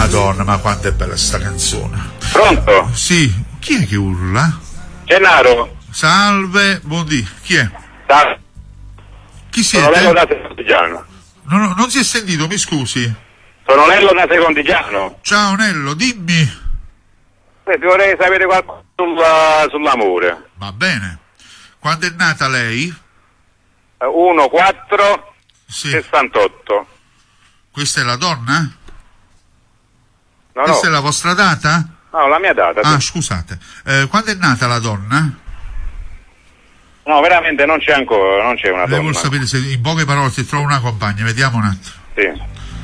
Madonna, ma quanto è bella sta canzone. Pronto? Sì, chi è che urla? Gennaro. Salve, buondì, chi è? Salve. Chi siete? Sono Nello da Secondigiano. Non si è sentito, mi scusi. Sono Nello da Secondigiano. Ciao Nello, dimmi. Ti vorrei sapere qualcosa sull'amore. Va bene. Quando è nata lei? 1-4-68. Sì. Questa è la donna? No, Questa è no. la vostra data? No, la mia data. Ah, Sì. scusate. Quando è nata la donna? No, veramente non c'è ancora, non c'è una Lei donna. vuol sapere se in poche parole si trova una compagna. Vediamo un attimo. Sì.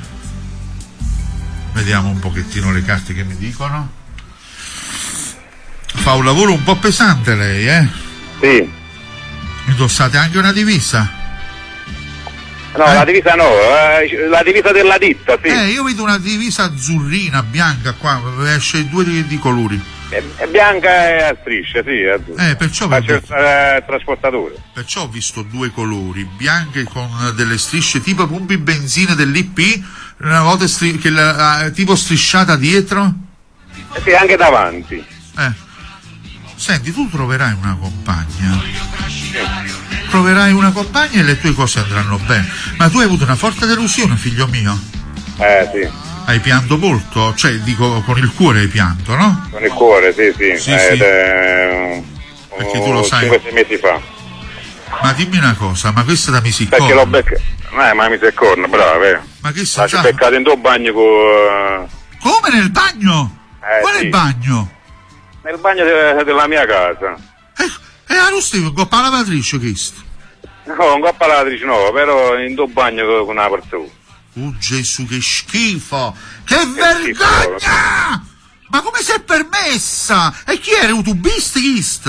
Vediamo un pochettino le carte che mi dicono. Fa un lavoro un po' pesante lei, Sì. Indossate anche una divisa? No, la divisa no, la divisa della ditta, sì. Io vedo una divisa azzurrina, bianca qua, esce due di colori. È bianca e a strisce, sì, è azzurra. Perciò Faccio il trasportatore. Perciò ho visto due colori, bianche con delle strisce tipo pompi benzina dell'IP, una volta tipo strisciata dietro. Sì, anche davanti. Senti, tu troverai una compagna. Troverai una compagna e le tue cose andranno bene. Ma tu hai avuto una forte delusione, figlio mio. Sì. Hai pianto molto? Cioè, dico, con il cuore hai pianto, no? Con il cuore, sì. Sì. Perché tu lo sai. 5-6 mesi fa. Ma dimmi una cosa, ma questa da Perché misiccorno? l'ho beccato. Ma mi sei corno, bravo, Ma che l'ho beccato in due bagni con... Come nel bagno? Qual è il bagno? Nel bagno della mia casa. Non stiamo con la lavatrice, questo? No, con coppa lavatrice no, però in due bagni con una persona. Gesù, che schifo! Che vergogna! Ma come si è permessa? E chi era? Un tubista?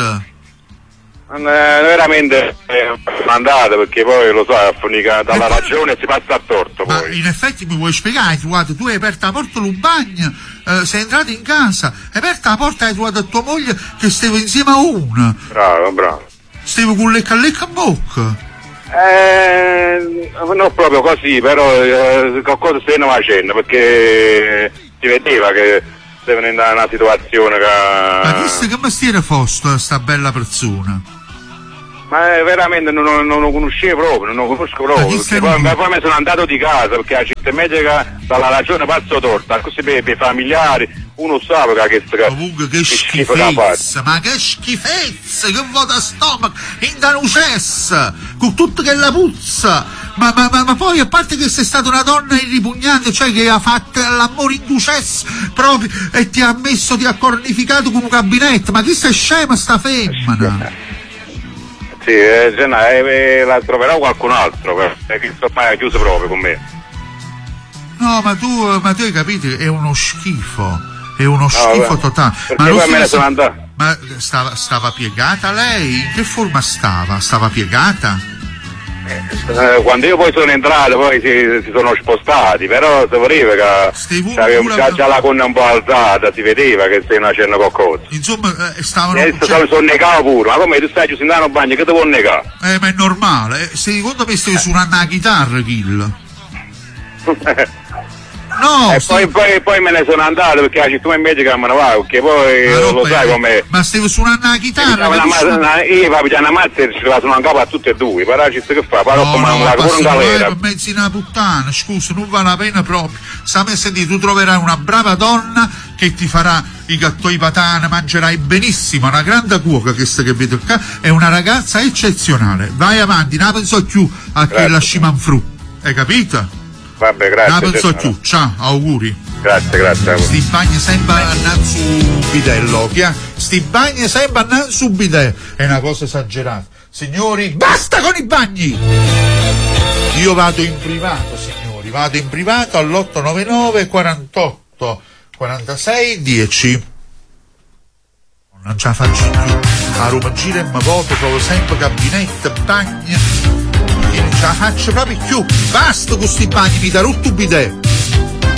Veramente mandate, perché poi lo so, dalla ragione si passa a torto. Ma poi. in effetti mi vuoi spiegare? Guarda, tu hai aperto la porta del bagno, sei entrato in casa, hai aperto la porta e hai trovato tua moglie che stava insieme a una. Bravo. Stavo con lecca a bocca. Non proprio così, però qualcosa stiamo facendo, perché si vedeva che stavano in una situazione che... Ma che mestiere fosse sta bella persona? Ma veramente non lo conoscevo proprio, non lo conosco proprio, perché poi mi sono andato di casa, perché la città medica dalla ragione passo torta, così per i familiari, uno sa che comunque che schifezza, ma che schifezza, che vuota stomaco, in danucessa, con tutto che la puzza, ma poi a parte che sei stata una donna irripugnante, cioè che ha fatto l'amore in ducessa proprio e ti ha cornificato come un gabinetto, ma chi sei scema sta femmina? Sì, la troverò qualcun altro, perché ormai è chiuso proprio con me. No, ma tu hai capito, è uno schifo, schifo totale. Perché ma poi me ne sono andato. Ma stava piegata lei? In che forma stava? Stava piegata? Quando io poi sono entrato, poi si sono spostati, però si vedeva che aveva già la gonna un po' alzata, si vedeva che stai facendo qualcosa. Insomma, stavano... sono negato pure, ma come tu stai chiuso in un bagno, che ti vuoi negare? Ma è normale, secondo me stavi suonando la chitarra, Kill. No, e poi me ne sono andato, perché la città medica me ne va, perché poi lo sai com'è. Ma stavi suonando la chitarra? Io va pigliare una mazza e ci la sono in capo a tutte e due, però ci sta che fa, però come una pure in galera. Per mezzo una puttana, scusa, non vale la pena proprio. Stammi a sentire, tu troverai una brava donna che ti farà i gattoi patane, mangerai benissimo, una grande cuoca che vedo qua, è una ragazza eccezionale. Vai avanti, non penso più a che la scimanfru, hai capito? Vabbè, grazie. Non penso più, ciao, auguri. Grazie. Sti bagni sempre andando su bidello, sti bagni sempre andando su bidello, è una cosa esagerata. Signori, basta con i bagni! Io vado in privato, signori, all'899 48 46 10. Non ce la faccio più. A Roma gira e mi voto, trovo sempre gabinetto, bagno. Non ce la faccio proprio più. Basta con sti bagni, mi da rotto bidet.